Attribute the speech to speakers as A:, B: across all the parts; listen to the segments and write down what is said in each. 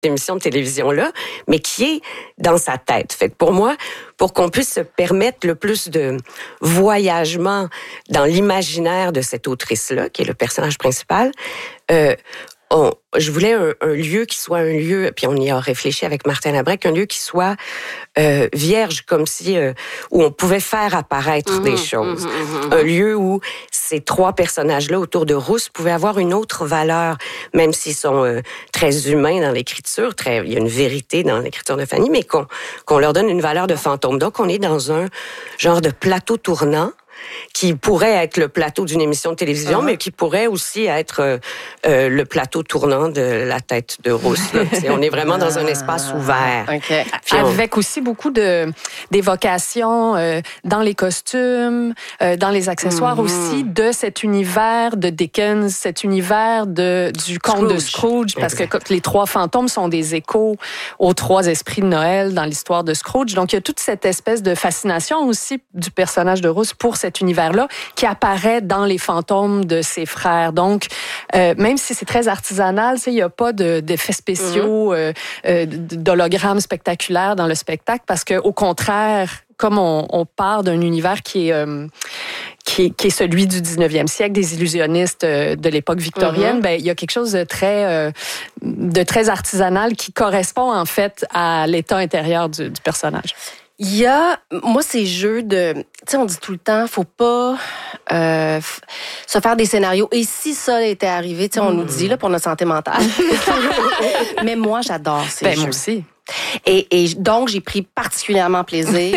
A: émission de télévision-là, mais qui est dans sa tête. Fait que pour moi, pour qu'on puisse se permettre le plus de voyagement dans l'imaginaire de cette autrice-là, qui est le personnage principal, je voulais un lieu qui soit un lieu, puis on y a réfléchi avec Martin Labrec, un lieu qui soit vierge, comme si où on pouvait faire apparaître des choses. Un lieu où ces trois personnages-là autour de Rousse pouvaient avoir une autre valeur, même s'ils sont très humains dans l'écriture, il y a une vérité dans l'écriture de Fanny, mais qu'on leur donne une valeur de fantôme. Donc on est dans un genre de plateau tournant qui pourrait être le plateau d'une émission de télévision, mais qui pourrait aussi être le plateau tournant de la tête de Rousse. Là. On est vraiment dans un espace ouvert.
B: Okay.
C: Avec aussi beaucoup d'évocations dans les costumes, dans les accessoires aussi, de cet univers de Dickens, cet univers du conte de Scrooge, parce que les trois fantômes sont des échos aux trois esprits de Noël dans l'histoire de Scrooge. Donc, il y a toute cette espèce de fascination aussi du personnage de Rousse pour cet univers-là qui apparaît dans les fantômes de ses frères. Donc, même si c'est très artisanal, il n'y a pas d'effets spéciaux, d'hologrammes spectaculaires dans le spectacle, parce que au contraire, comme on part d'un univers qui est celui du 19e siècle, des illusionnistes de l'époque victorienne, ben il y a quelque chose de très artisanal qui correspond en fait à l'état intérieur du personnage.
B: Il y a, moi, ces jeux de... Tu sais, on dit tout le temps, faut pas se faire des scénarios. Et si ça était arrivé, tu sais, on nous dit, là, pour notre santé mentale. Mais moi, j'adore ces jeux.
C: Moi aussi.
B: Et donc, j'ai pris particulièrement plaisir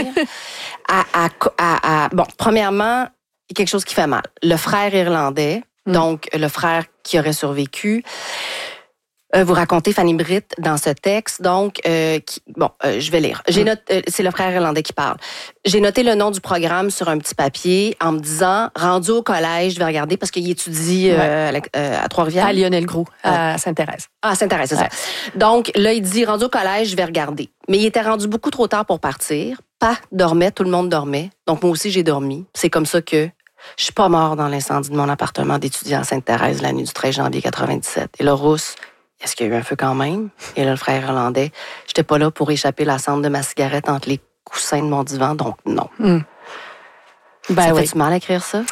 B: bon, premièrement, il y a quelque chose qui fait mal. Le frère irlandais, donc le frère qui aurait survécu... vous racontez, Fanny Britt, dans ce texte, donc, je vais lire. C'est le frère irlandais qui parle. J'ai noté le nom du programme sur un petit papier en me disant, rendu au collège, je vais regarder parce qu'il étudie à Trois-Rivières.
C: À Lionel Groux, à Sainte-Thérèse.
B: Ah, Sainte-Thérèse, c'est ça. Donc, là, il dit, rendu au collège, je vais regarder. Mais il était rendu beaucoup trop tard pour partir. Pas dormait, tout le monde dormait. Donc, moi aussi, j'ai dormi. C'est comme ça que je suis pas mort dans l'incendie de mon appartement d'étudiant à Sainte-Thérèse la nuit du 13 janvier 97. Et là, Rousse... Est-ce qu'il y a eu un feu quand même? Et là, le frère irlandais, j'étais pas là pour échapper la cendre de ma cigarette entre les coussins de mon divan, donc non. Ça fait-tu mal à écrire ça?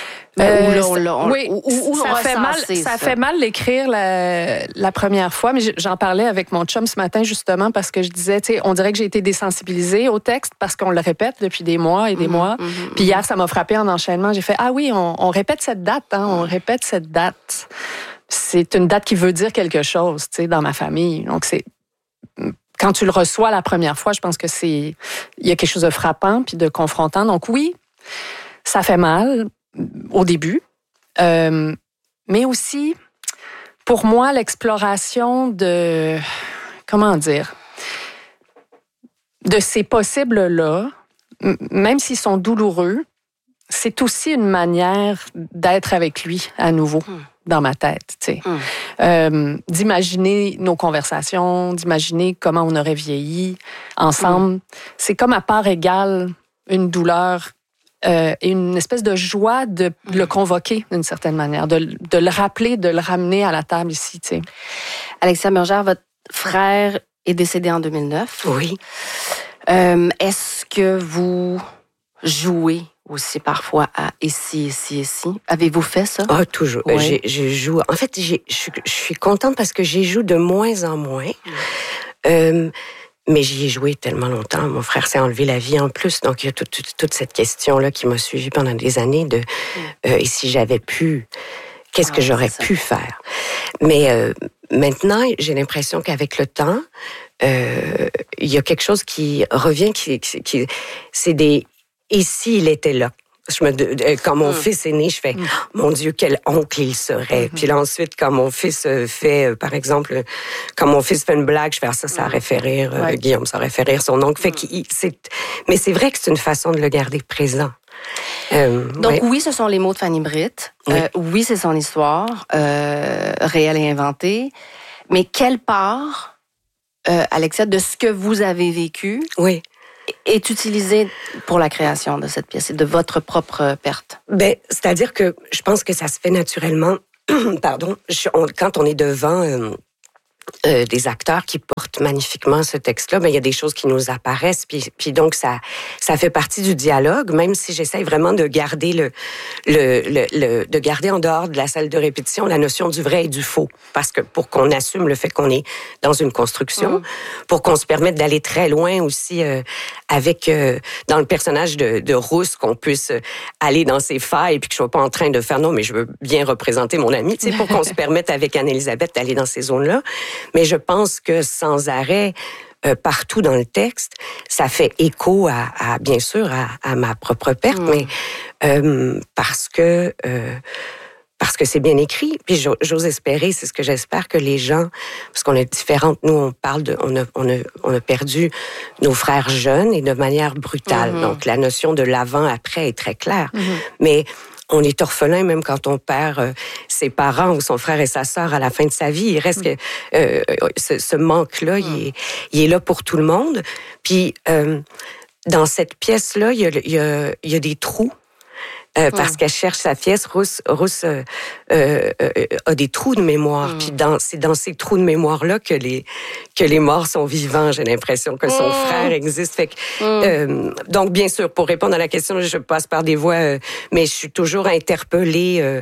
C: Ça fait mal l'écrire la première fois, mais j'en parlais avec mon chum ce matin justement parce que je disais, tu sais, on dirait que j'ai été désensibilisée au texte parce qu'on le répète depuis des mois et des mois. Puis hier, ça m'a frappé en enchaînement. J'ai fait, ah oui, on répète cette date, on répète cette date. C'est une date qui veut dire quelque chose, tu sais, dans ma famille. Donc, quand tu le reçois la première fois, je pense que il y a quelque chose de frappant puis de confrontant. Donc oui, ça fait mal au début. Mais aussi, pour moi, l'exploration de ces possibles-là, même s'ils sont douloureux, c'est aussi une manière d'être avec lui à nouveau. Dans ma tête, tu sais. D'imaginer nos conversations, d'imaginer comment on aurait vieilli ensemble. C'est comme à part égale une douleur et une espèce de joie de le convoquer d'une certaine manière, de le rappeler, de le ramener à la table ici, tu sais.
B: Alexia Murgère, votre frère est décédé en 2009.
A: Oui.
B: Est-ce que vous jouez aussi parfois à « et si ». Avez-vous fait ça?
A: Ah, toujours.
B: Ouais.
A: Je joue. En fait, je suis contente parce que j'y joue de moins en moins. Mais j'y ai joué tellement longtemps. Mon frère s'est enlevé la vie en plus. Donc, il y a toute cette question-là qui m'a suivie pendant des années de et si j'avais pu, qu'est-ce que j'aurais pu faire? Mais maintenant, j'ai l'impression qu'avec le temps, il y a quelque chose qui revient, qui c'est des et s'il était là? Quand mon fils est né, je fais « Mon Dieu, quel oncle il serait! » Puis là, ensuite, quand mon fils fait, par exemple, quand mon fils fait une blague, je fais « ça aurait fait rire Guillaume, ça aurait fait rire son oncle. » Mais c'est vrai que c'est une façon de le garder présent.
B: Donc oui, ce sont les mots de Fanny Britt. Oui, c'est son histoire, réelle et inventée. Mais quelle part, Alexia, de ce que vous avez vécu...
A: Oui.
B: est utilisé pour la création de cette pièce et de votre propre perte?
A: C'est-à-dire que je pense que ça se fait naturellement. Pardon. Quand on est devant des acteurs qui portent magnifiquement ce texte-là, ben il y a des choses qui nous apparaissent, puis donc ça fait partie du dialogue, même si j'essaye vraiment de garder de garder en dehors de la salle de répétition la notion du vrai et du faux, parce que pour qu'on assume le fait qu'on est dans une construction, pour qu'on se permette d'aller très loin aussi avec dans le personnage de Rousse, qu'on puisse aller dans ses failles, puis que je sois pas en train de faire non, mais je veux bien représenter mon ami, tu sais, pour qu'on se permette avec Anne-Élisabeth d'aller dans ces zones-là. Mais je pense que sans arrêt, partout dans le texte, ça fait écho à bien sûr, à ma propre perte, mais parce que c'est bien écrit. Puis j'ose espérer, c'est ce que j'espère, que les gens, parce qu'on est différentes, nous on parle on a perdu nos frères jeunes et de manière brutale. Donc la notion de l'avant-après est très claire. Mais on est orphelin même quand on perd ses parents ou son frère et sa sœur à la fin de sa vie. Il reste que ce manque-là, il est là pour tout le monde. Puis dans cette pièce-là, il y a des trous. Parce qu'elle cherche sa pièce, Rousse a des trous de mémoire. Puis c'est dans ces trous de mémoire-là que les morts sont vivants. J'ai l'impression que son frère existe. Fait que, donc, bien sûr, pour répondre à la question, je passe par des voies, mais je suis toujours interpellée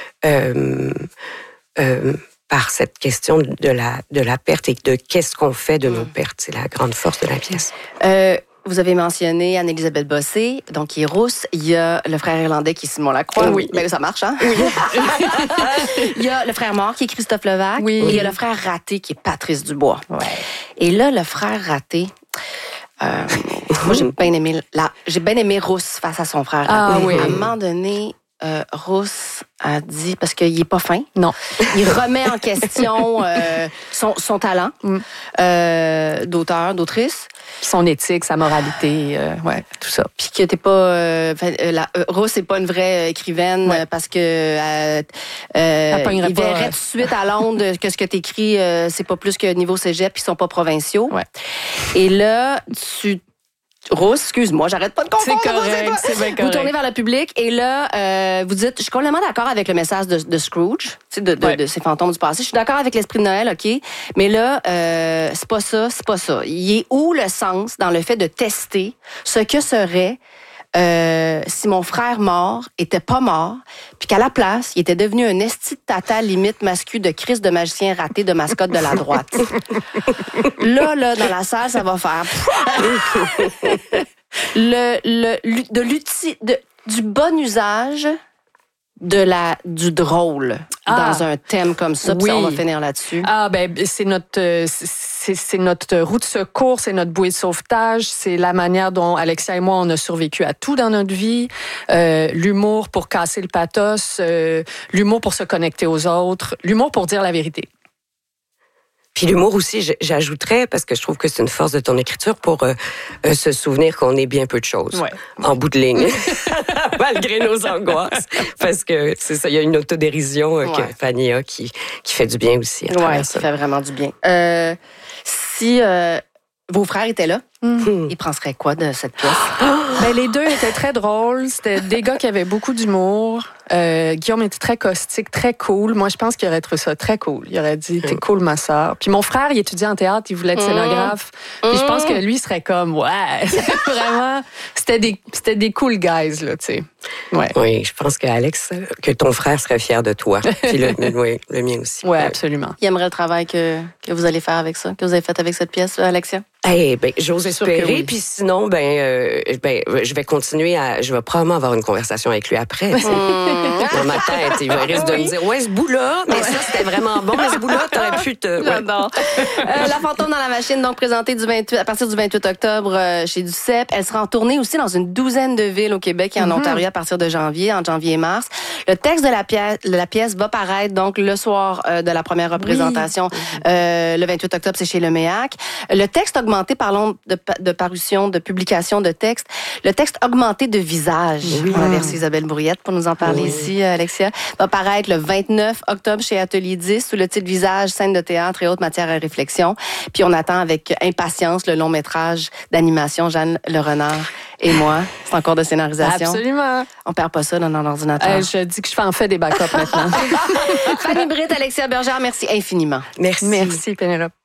A: par cette question de la perte et de qu'est-ce qu'on fait de nos pertes. C'est la grande force de la pièce.
B: Vous avez mentionné Anne-Élisabeth Bossé, donc qui est Rousse. Il y a le frère irlandais qui est Simon Lacroix.
C: Oui.
B: Mais ça marche, hein? Oui. Il y a le frère mort qui est Christophe Levac.
C: Oui.
B: Et il y a le frère raté qui est Patrice Dubois.
C: Ouais.
B: Et là, le frère raté... moi, j'ai bien aimé Rousse face à son frère.
C: Ah, oui.
B: À un moment donné, Rousse a dit, parce qu'il n'est pas fin,
C: non.
B: Il remet en question son talent d'auteur, d'autrice.
C: Son éthique, sa moralité, ouais, tout ça.
B: Puis que t'es pas... Rousse n'est pas une vraie écrivaine parce que il verrait tout de suite à Londres que ce que t'écris, c'est pas plus que niveau cégep, puis ils sont pas provinciaux.
C: Ouais.
B: Et là, Rousse, excuse-moi, j'arrête pas de confondre.
C: C'est correct, c'est bien correct.
B: Vous tournez vers le public et là, vous dites, je suis complètement d'accord avec le message de Scrooge, de ces fantômes du passé. Je suis d'accord avec l'esprit de Noël, OK, mais là, c'est pas ça. Il est où le sens dans le fait de tester ce que serait si mon frère mort était pas mort, puis qu'à la place, il était devenu un esti de tata limite mascu de Christ de magicien raté de mascotte de la droite. Là, dans la salle, ça va faire... du bon usage du drôle dans un thème comme ça. Puis on va finir là-dessus.
C: Ah, ben, c'est notre roue de secours, c'est notre bouée de sauvetage, c'est la manière dont Alexia et moi, on a survécu à tout dans notre vie. L'humour pour casser le pathos, l'humour pour se connecter aux autres, l'humour pour dire la vérité.
A: Puis l'humour aussi, j'ajouterais, parce que je trouve que c'est une force de ton écriture, pour se souvenir qu'on est bien peu de choses, en bout de ligne, malgré nos angoisses. Parce que c'est ça, il y a une autodérision que Fanny a qui fait du bien aussi.
B: Oui, ça fait vraiment du bien. Si vos frères étaient là, ils penseraient quoi de cette pièce?
C: Ben, les deux étaient très drôles. C'était des gars qui avaient beaucoup d'humour. Guillaume était très caustique, très cool. Moi, je pense qu'il aurait trouvé ça très cool. Il aurait dit, t'es cool, ma sœur. Puis mon frère, il étudiait en théâtre, il voulait être scénographe. Puis je pense que lui serait comme, ouais, vraiment, c'était des cool guys, là, tu sais. Ouais.
A: Oui, je pense que ton frère serait fier de toi. Puis le mien aussi.
C: Oui, absolument.
B: Il aimerait le travail que vous allez faire avec ça, que vous avez fait avec cette pièce, Alexia?
A: J'ose espérer, puis sinon, je vais continuer je vais probablement avoir une conversation avec lui après. Dans ma tête, il risque de me dire, ouais, ce bout-là, mais ça, c'était vraiment bon, mais ce bout-là, t'aurais pu te...
B: J'adore. La fantôme dans la machine, donc présentée à partir du 28 octobre chez Duceppe. Elle sera en tournée aussi dans une douzaine de villes au Québec et en Ontario à partir de en janvier et mars. Le texte de la pièce va paraître donc le soir de la première représentation. Le 28 octobre, c'est chez Le Méac. Le texte augmente augmenté, parlons de parution, de publication de textes, le texte augmenté de visage. On va verser Isabelle Brouillette pour nous en parler ici, Alexia. Va paraître le 29 octobre chez Atelier 10 sous le titre Visage, scène de théâtre et autres matières à réflexion. Puis on attend avec impatience le long métrage d'animation Jeanne Le Renard et moi. C'est en cours de scénarisation.
C: Absolument.
B: On perd pas ça dans l'ordinateur.
C: Je dis que je fais en fait des backups maintenant.
B: Fanny Britt, Alexia Bergère, merci infiniment.
A: Merci.
C: Merci, Pénélope.